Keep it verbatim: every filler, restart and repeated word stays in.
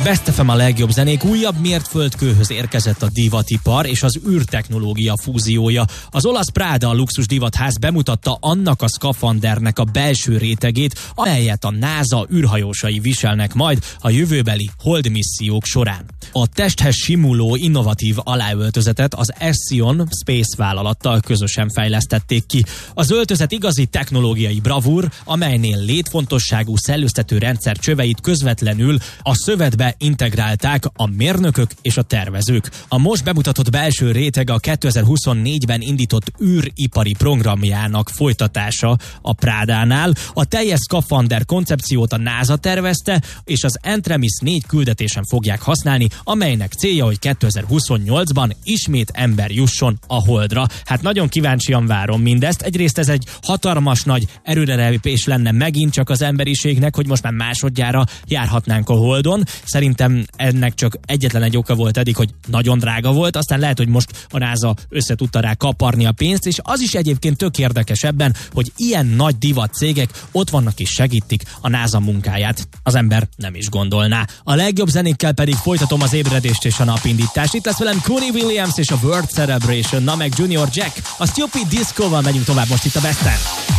Best ef em a legjobb zenék. Újabb mértföldkőhöz érkezett a divatipar és az űrtechnológia fúziója. Az olasz Prada luxus divatház bemutatta annak a szkafandernek a belső rétegét, amelyet a NASA űrhajósai viselnek majd a jövőbeli hold missziók során. A testhez simuló innovatív aláöltözetet az Ession Space vállalattal közösen fejlesztették ki. Az öltözet igazi technológiai bravúr, amelynél létfontosságú szellőztető rendszer csöveit közvetlenül a szövetbe integrálták a mérnökök és a tervezők. A most bemutatott belső réteg a kétezer-huszonnégyben indított űripari programjának folytatása a Prádánál. A teljes szkafander koncepciót a NASA tervezte, és az Artemis négy küldetésen fogják használni, amelynek célja, hogy kétezer-huszonnyolcban ismét ember jusson a Holdra. Hát nagyon kíváncsian várom mindezt. Egyrészt ez egy hatalmas nagy erőrelépés lenne megint csak az emberiségnek, hogy most már másodjára járhatnánk a Holdon. Szerintem ennek csak egyetlen egy oka volt eddig, hogy nagyon drága volt, aztán lehet, hogy most a NASA össze tudta rá kaparni a pénzt, és az is egyébként tök érdekes ebben, hogy ilyen nagy divat cégek ott vannak és segítik a NASA munkáját. Az ember nem is gondolná. A legjobb zenékkel pedig folytatom az ébredést és a napindítást. Itt lesz velem Connie Williams és a World Celebration, na meg Junior Jack. A Stupid Disco-val megyünk tovább most itt a Besten.